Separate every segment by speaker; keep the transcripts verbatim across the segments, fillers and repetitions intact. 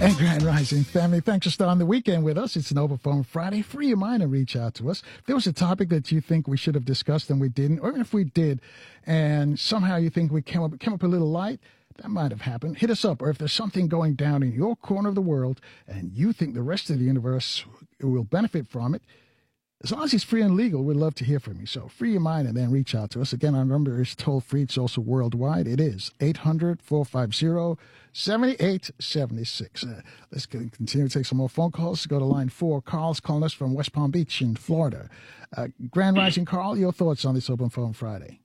Speaker 1: And Grand Rising family, thanks for starting the weekend with us. It's an Open Phone Friday. Free your mind and reach out to us. If there was a topic that you think we should have discussed and we didn't, or even if we did, and somehow you think we came up, came up a little light, that might have happened. Hit us up. Or if there's something going down in your corner of the world and you think the rest of the universe will benefit from it, as long as it's free and legal, we'd love to hear from you. So free your mind and then reach out to us. Again, our number is toll-free. It's also worldwide. It is eight hundred, four five zero, seven eight seven six. Uh, let's continue to take some more phone calls. Go to line four. Carl's calling us from West Palm Beach in Florida. Uh, Grand Rising, Carl, your thoughts on this Open Phone Friday?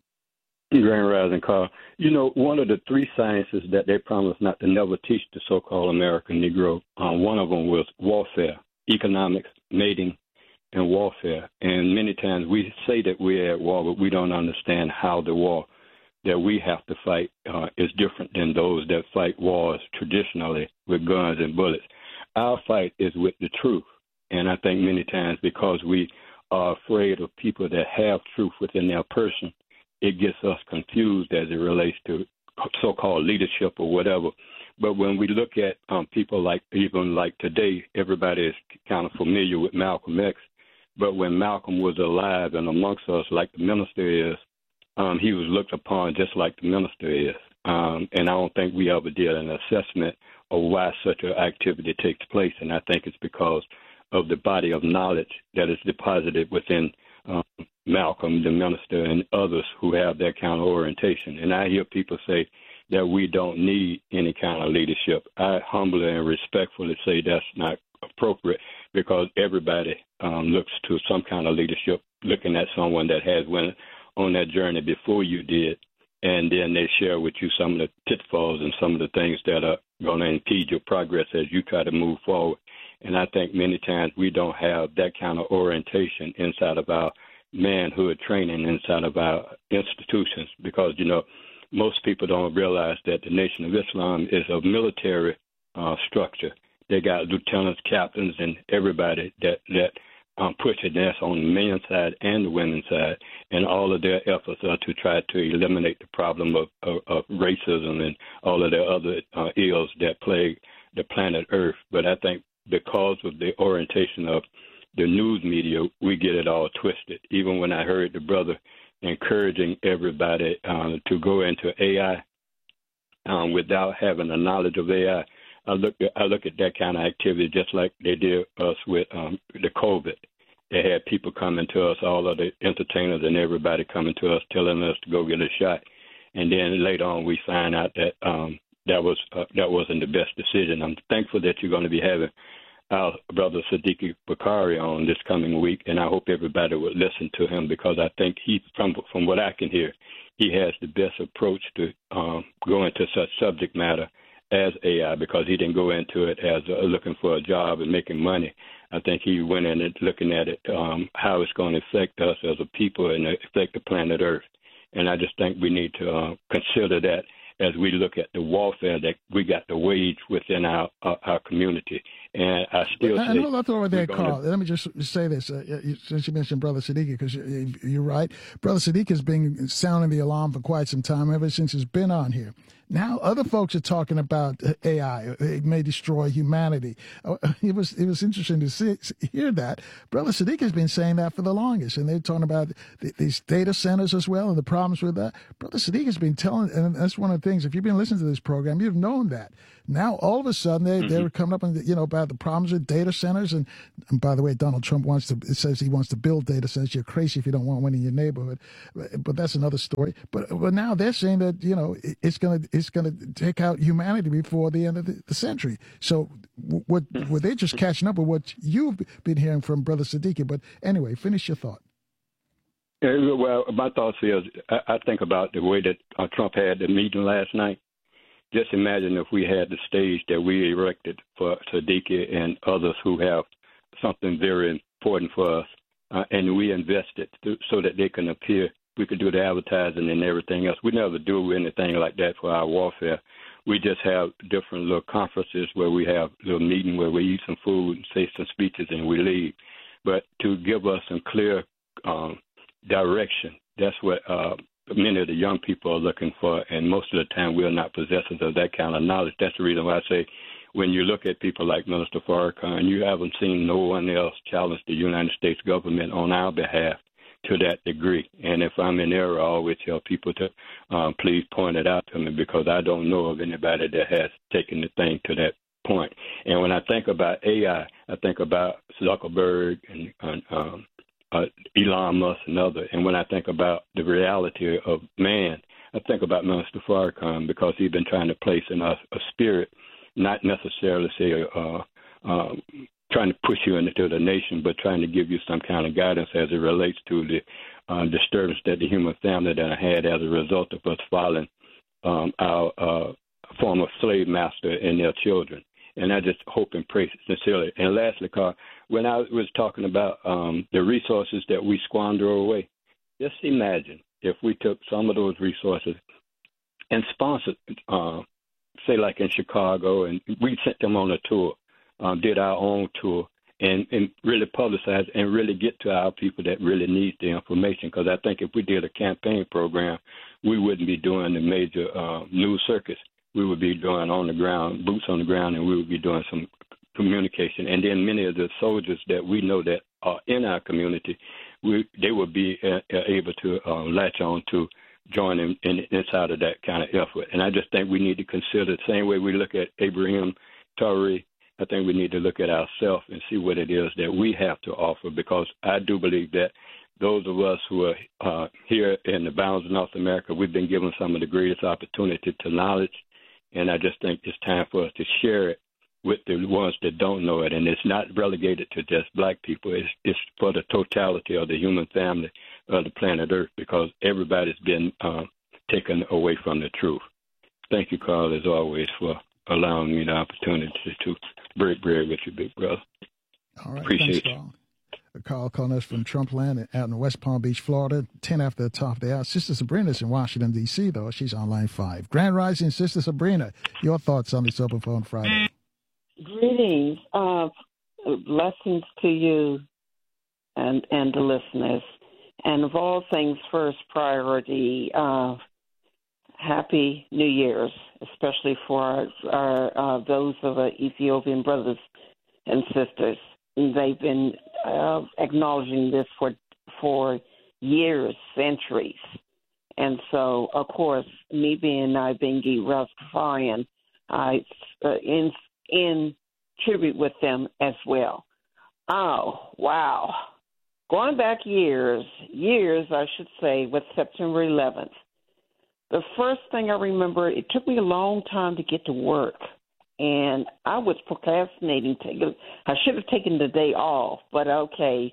Speaker 2: Grand Rising, Carl. You know, one of the three sciences that they promised not to never teach the so-called American Negro, uh, one of them was warfare, economics, mating, and warfare. And many times we say that we're at war, but we don't understand how the war that we have to fight uh, is different than those that fight wars traditionally with guns and bullets. Our fight is with the truth. And I think many times because we are afraid of people that have truth within their person, it gets us confused as it relates to so-called leadership or whatever. But when we look at um, people like, even like today, everybody is kind of familiar with Malcolm X. But when Malcolm was alive and amongst us, like the minister is, um, he was looked upon just like the minister is. Um, and I don't think we ever did an assessment of why such an activity takes place. And I think it's because of the body of knowledge that is deposited within um, Malcolm, the minister, and others who have that kind of orientation. And I hear people say that we don't need any kind of leadership. I humbly and respectfully say that's not appropriate, because everybody um, looks to some kind of leadership, looking at someone that has went on that journey before you did, and then they share with you some of the pitfalls and some of the things that are going to impede your progress as you try to move forward. And I think many times we don't have that kind of orientation inside of our manhood training, inside of our institutions, because, you know, most people don't realize that the Nation of Islam is a military uh, structure. They got lieutenants, captains, and everybody that that um, pushing this on the men's side and the women's side, and all of their efforts are to try to eliminate the problem of, of, of racism and all of the other uh, ills that plague the planet Earth. But I think because of the orientation of the news media, we get it all twisted. Even when I heard the brother encouraging everybody uh, to go into A I um, without having a knowledge of A I, I look at, I look at that kind of activity just like they did us with um, the COVID. They had people coming to us, all of the entertainers and everybody coming to us, telling us to go get a shot. And then later on, we find out that um, that was uh, that wasn't the best decision. I'm thankful that you're going to be having our brother Sadiq Bakari on this coming week, and I hope everybody would listen to him, because I think he, from from what I can hear, he has the best approach to um, go into such subject matter as A I, because he didn't go into it as uh, looking for a job and making money. I think he went in it looking at it, um, how it's going to affect us as a people and affect the planet Earth. And I just think we need to uh, consider that as we look at the warfare that we got to wage within our our, our community. And I still
Speaker 1: I,
Speaker 2: say...
Speaker 1: I throw over there,
Speaker 2: gonna...
Speaker 1: Carl. Let me just say this, uh, since you mentioned Brother Sadiq, because you're right. Brother Sadiq has been sounding the alarm for quite some time, ever since he's been on here. Now other folks are talking about A I. It may destroy humanity. It was it was interesting to see, hear that. Brother Sadiq has been saying that for the longest, and they're talking about the, these data centers as well and the problems with that. Brother Sadiq has been telling, and that's one of the things, if you've been listening to this program, you've known that. Now, all of a sudden, they, mm-hmm. they were coming up and, you know, about the problems with data centers. And, and by the way, Donald Trump wants to, it says he wants to build data centers. You're crazy if you don't want one in your neighborhood. But, but that's another story. But but now they're saying that, you know, it, it's going to it's gonna take out humanity before the end of the, the century. So what were they just catching up with what you've been hearing from Brother Siddiqui? But anyway, finish your thought.
Speaker 2: Yeah, well, my thoughts is, I, I think about the way that uh, Trump had the meeting last night. Just imagine if we had the stage that we erected for Siddiqui and others who have something very important for us, uh, and we invested to, so that they can appear. We could do the advertising and everything else. We never do anything like that for our warfare. We just have different little conferences where we have a little meeting where we eat some food and say some speeches and we leave. But to give us some clear um, direction, that's what uh, many of the young people are looking for, and most of the time we're not possessors of that kind of knowledge. That's the reason why I say when you look at people like Minister Farrakhan, you haven't seen no one else challenge the United States government on our behalf to that degree. And if I'm in error, I always tell people to um, please point it out to me, because I don't know of anybody that has taken the thing to that point. And when I think about A I, I think about Zuckerberg and, and um, uh, Elon Musk and others. And when I think about the reality of man, I think about Minister Farrakhan, because he's been trying to place in us a spirit, not necessarily say uh, um, trying to push you into the nation, but trying to give you some kind of guidance as it relates to the uh, disturbance that the human family that I had as a result of us following um, our uh, former slave master and their children. And I just hope and pray sincerely. And lastly, Carl, when I was talking about um, the resources that we squander away, just imagine if we took some of those resources and sponsored, uh, say like in Chicago, and we sent them on a tour, uh, did our own tour, and, and really publicize and really get to our people that really need the information. Because I think if we did a campaign program, we wouldn't be doing the major uh, news circuits. We would be doing on the ground, boots on the ground, and we would be doing some communication. And then many of the soldiers that we know that are in our community, we, they would be uh, able to uh, latch on to join in, in inside of that kind of effort. And I just think we need to consider the same way we look at Ibrahim Traoré. I think we need to look at ourselves and see what it is that we have to offer, because I do believe that those of us who are uh, here in the bounds of North America, we've been given some of the greatest opportunity to knowledge. And I just think it's time for us to share it with the ones that don't know it. And it's not relegated to just black people. It's, it's for the totality of the human family of the planet Earth, because everybody's been um, taken away from the truth. Thank you, Carl, as always, for allowing me the opportunity to break bread with you, big brother.
Speaker 1: All right.
Speaker 2: Appreciate
Speaker 1: Thanks,
Speaker 2: you.
Speaker 1: Carl. Carl calling us from Trump Land out in West Palm Beach, Florida. ten after the top of the hour. Sister Sabrina's in Washington, D C, though. She's on line five. Grand Rising, Sister Sabrina. Your thoughts on this Open Phone Friday?
Speaker 3: Greetings. Uh, blessings to you and, and the listeners. And of all things, first priority, uh, Happy New Year's, especially for our, our uh, those of our Ethiopian brothers and sisters. They've been uh, acknowledging this for for years, centuries. And so, of course, me being Ibengi Rastafarian, I uh, in, in tribute with them as well. Oh, wow. Going back years, years, I should say, with September eleventh, the first thing I remember, it took me a long time to get to work. And I was procrastinating. I should have taken the day off, but okay.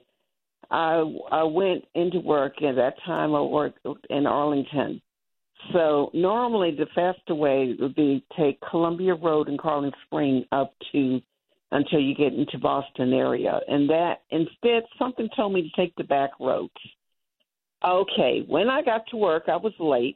Speaker 3: I I went into work, and at that time I worked in Arlington. So normally the faster way would be take Columbia Road in Carling Spring up to until you get into Boston area. And that instead something told me to take the back roads. Okay, when I got to work, I was late,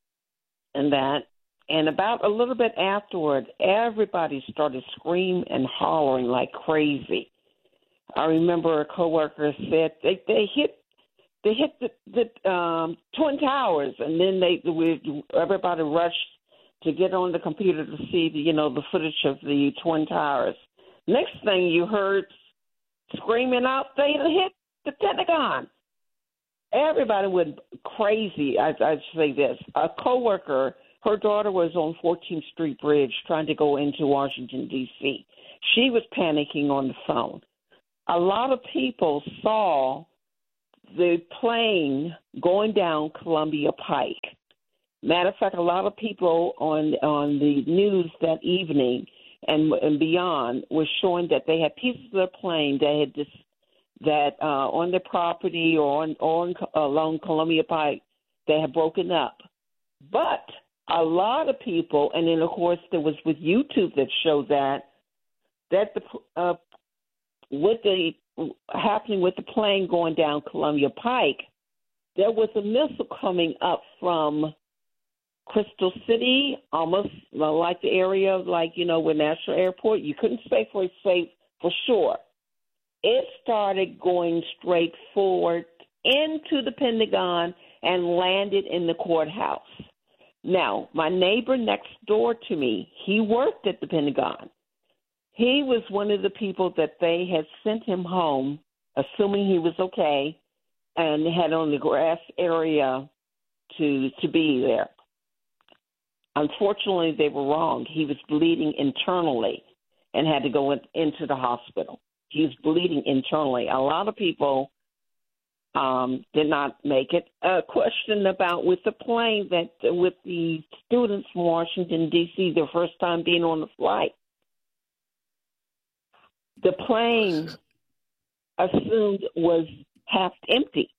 Speaker 3: and that. And about a little bit afterward, everybody started screaming and hollering like crazy. I remember a coworker said they they hit they hit the, the um, Twin Towers, and then they we, everybody rushed to get on the computer to see the, you know the footage of the Twin Towers. Next thing you heard screaming out, they hit the Pentagon. Everybody went crazy. I I'd say this: a coworker. Her daughter was on fourteenth Street Bridge trying to go into Washington, D C She was panicking on the phone. A lot of people saw the plane going down Columbia Pike. Matter of fact, a lot of people on on the news that evening and, and beyond were showing that they had pieces of the plane that had dis, that uh, on their property or on, on along Columbia Pike they had broken up. But a lot of people, and then of course there was with YouTube that showed that that the uh, with the happening with the plane going down Columbia Pike, there was a missile coming up from Crystal City, almost like the area of like you know with National Airport. You couldn't say for safe for sure. It started going straight forward into the Pentagon and landed in the courthouse. Now, my neighbor next door to me, he worked at the Pentagon. he was one of the people that they had sent him home, assuming he was okay, and had on the grass area to to be there. Unfortunately, they were wrong. He was bleeding internally and had to go in, into the hospital. He was bleeding internally. A lot of people um, did not make it. A question about with the plane that with the students from Washington, D C, their first time being on the flight. The plane assumed was half empty.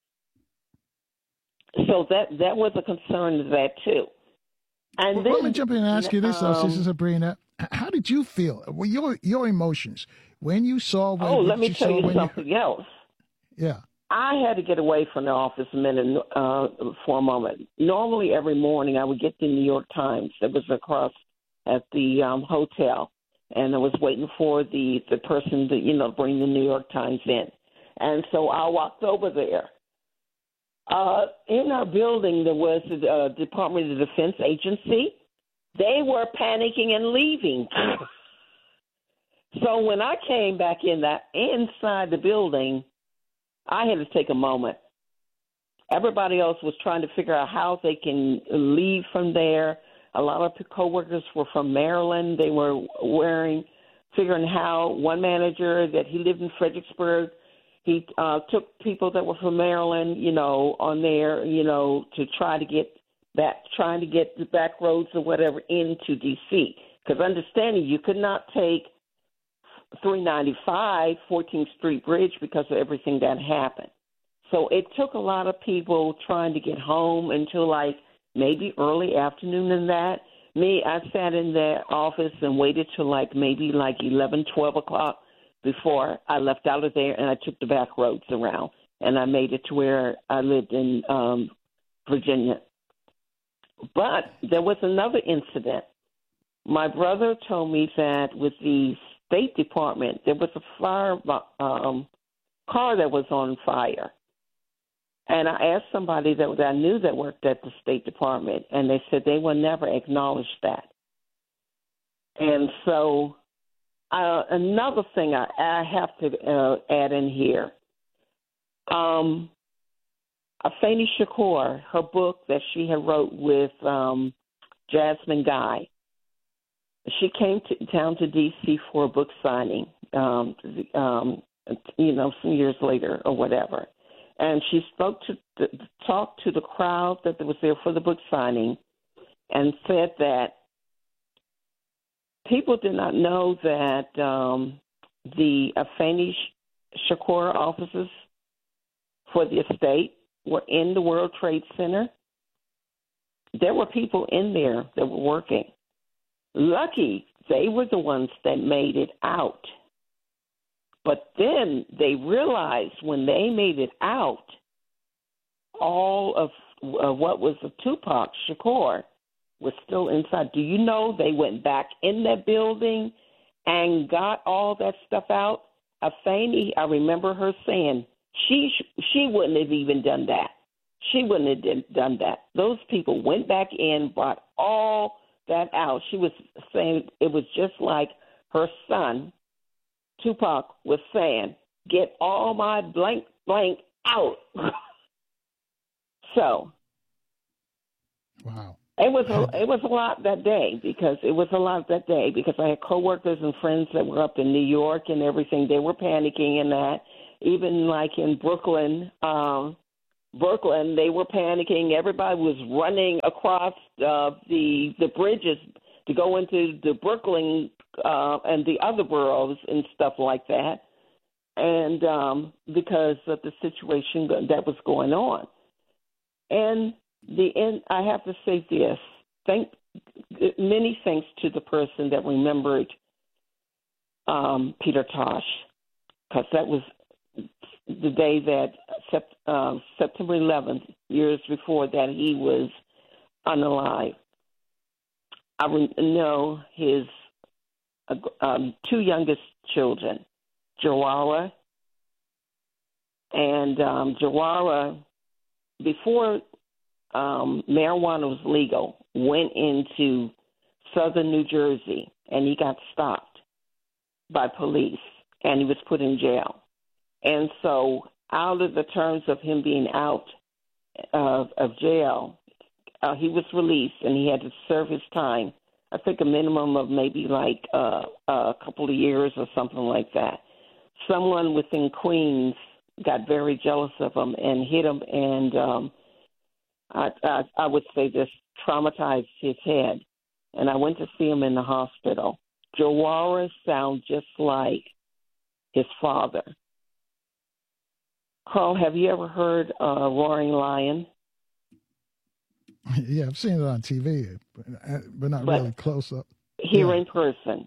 Speaker 3: So that, that was a concern to that, too. And
Speaker 1: well,
Speaker 3: then,
Speaker 1: let me jump in and ask you this, though,
Speaker 3: um,
Speaker 1: Sister Sabrina. How did you feel? Well, your your emotions when you saw. When,
Speaker 3: oh,
Speaker 1: what
Speaker 3: let me
Speaker 1: you
Speaker 3: tell
Speaker 1: saw
Speaker 3: you
Speaker 1: when
Speaker 3: something
Speaker 1: you,
Speaker 3: else.
Speaker 1: Yeah.
Speaker 3: I had to get away from the office a minute uh, for a moment. Normally, every morning, I would get the New York Times that was across at the um, hotel, and I was waiting for the, the person to, you know, bring the New York Times in. And so I walked over there. Uh, in our building, there was the uh, Department of Defense agency. They were panicking and leaving. So when I came back in that inside the building, I had to take a moment. Everybody else was trying to figure out how they can leave from there. A lot of coworkers were from Maryland. They were wearing, figuring how one manager that he lived in Fredericksburg, he uh, took people that were from Maryland, you know, on there, you know, to try to get back, trying to get the back roads or whatever into D C. Because understanding you could not take three ninety-five, fourteenth Street Bridge because of everything that happened. So it took a lot of people trying to get home until like maybe early afternoon and that. Me, I sat in the office and waited till like maybe like eleven, twelve o'clock before I left out of there, and I took the back roads around, and I made it to where I lived in um, Virginia. But there was another incident. My brother told me that with the State Department, there was a fire um, car that was on fire. And I asked somebody that, that I knew that worked at the State Department, and they said they would never acknowledge that. And so uh, another thing I, I have to uh, add in here, um, Afeni Shakur, her book that she had wrote with um, Jasmine Guy, she came to, down to D C for a book signing, um, um, you know, some years later or whatever. And she spoke to the, talked to the crowd that was there for the book signing and said that people did not know that um, the Afeni Shakur offices for the estate were in the World Trade Center. There were people in there that were working. Lucky they were the ones that made it out. But then they realized when they made it out, all of uh, what was of Tupac Shakur was still inside. Do you know they went back in that building and got all that stuff out? Afeni, I remember her saying she she wouldn't have even done that. She wouldn't have done that. Those people went back in, brought all that out. She was saying it was just like her son, Tupac, was saying, get all my blank, blank out. So,
Speaker 1: wow.
Speaker 3: It was a, it was a lot that day because it was a lot that day because I had coworkers and friends that were up in New York and everything. They were panicking and that. Even like in Brooklyn, um, Brooklyn, they were panicking. Everybody was running across uh, the the bridges to go into the Brooklyn uh, and the other boroughs and stuff like that, and um, because of the situation that was going on. And the end, I have to say this: thank many thanks to the person that remembered um, Peter Tosh, because that was the day that sept, uh, September eleventh, years before that, he was unalive. I know his uh, um, two youngest children, Jawara and um, Jawara, before um, marijuana was legal, went into southern New Jersey, and he got stopped. by police, and he was put in jail. And so out of the terms of him being out of, of jail, uh, he was released, and he had to serve his time, I think a minimum of maybe like uh, a couple of years or something like that. Someone within Queens got very jealous of him and hit him, and um, I, I, I would say this traumatized his head. And I went to see him in the hospital. Jawara sounds just like his father. Carl, have you ever heard uh, Roaring Lion?
Speaker 1: Yeah, I've seen it on T V, but, but not
Speaker 3: but
Speaker 1: really close up.
Speaker 3: Here
Speaker 1: yeah.
Speaker 3: in person.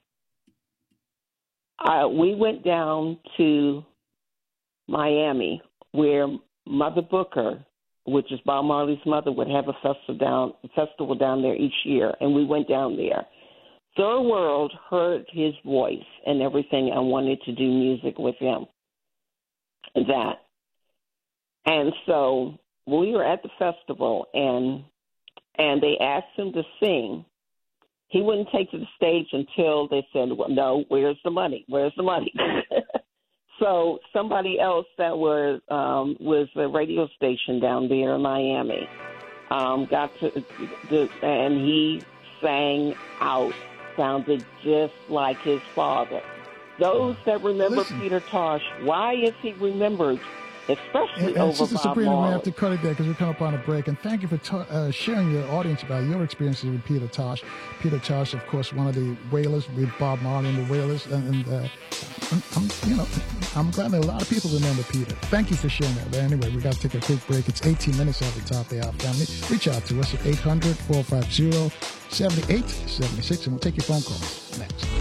Speaker 3: Uh, we went down to Miami, where Mother Booker, which is Bob Marley's mother, would have a festival down, festival down there each year, and we went down there. The world heard his voice and everything and wanted to do music with him. That. And so we were at the festival, and and they asked him to sing. He wouldn't take to the stage until they said, well, no, where's the money? Where's the money? So somebody else that was um, was a radio station down there in Miami um, got to, the, and he sang out, sounded just like his father. Those that remember
Speaker 1: Listen.
Speaker 3: Peter Tosh, why is he remembered, especially
Speaker 1: And, and
Speaker 3: over
Speaker 1: Sister
Speaker 3: Bob
Speaker 1: Sabrina, we
Speaker 3: Marley?
Speaker 1: have to cut it there because we're coming up on a break. And thank you for ta- uh, sharing your audience about your experiences with Peter Tosh. Peter Tosh, of course, one of the Wailers with Bob Marley and the Wailers. And, and uh, I'm, I'm, you know, I'm glad that a lot of people remember Peter. Thank you for sharing that. But anyway, we got to take a quick break. It's eighteen minutes at the top of the hour, family. Reach out to us at eight hundred, four five zero, seven eight seven six, and we'll take your phone calls next.